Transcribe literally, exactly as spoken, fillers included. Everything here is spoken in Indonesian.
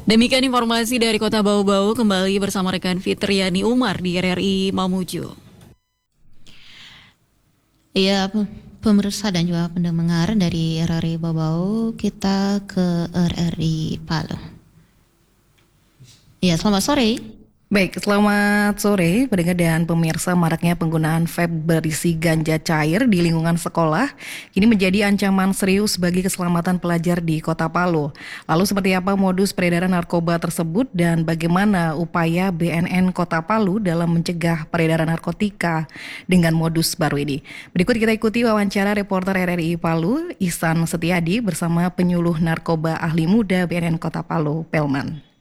Demikian informasi dari Kota Bau-Bau, kembali bersama rekan Fitriani Umar di R R I Mamuju. Iya, pe- pemirsa dan juga pendengar dari R R I Bau-Bau, kita ke R R I Palu. Iya, selamat sore. Baik, selamat sore pendengar dan pemirsa. Maraknya penggunaan vape berisi ganja cair di lingkungan sekolah kini menjadi ancaman serius bagi keselamatan pelajar di Kota Palu. Lalu seperti apa modus peredaran narkoba tersebut dan bagaimana upaya B N N Kota Palu dalam mencegah peredaran narkotika dengan modus baru ini? Berikut kita ikuti wawancara reporter R R I Palu, Ihsan Setiadi bersama penyuluh narkoba ahli muda B N N Kota Palu, Pelman.